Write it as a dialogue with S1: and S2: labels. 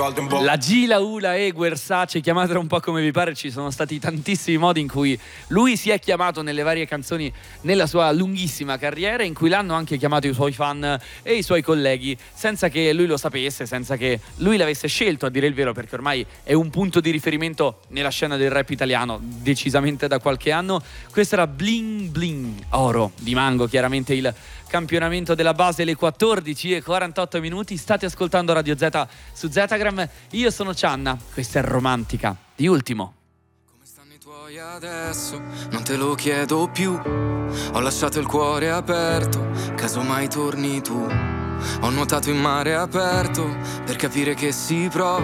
S1: La G, la U, la E, Guersace, chiamatela un po' come vi pare, ci sono stati tantissimi modi in cui lui si è chiamato nelle varie canzoni nella sua lunghissima carriera, in cui l'hanno anche chiamato i suoi fan e i suoi colleghi, senza che lui lo sapesse, senza che lui l'avesse scelto, a dire il vero, perché ormai è un punto di riferimento nella scena del rap italiano, decisamente da qualche anno. Questo era Bling Bling, Oro di Mango, chiaramente il campionamento della base, le 14:48. State ascoltando Radio Z su Zetagram. Io sono Cianna, questa è Romantica di Ultimo.
S2: Come stanno i tuoi adesso? Non te lo chiedo più. Ho lasciato il cuore aperto, casomai torni tu. Ho nuotato in mare aperto per capire che si prova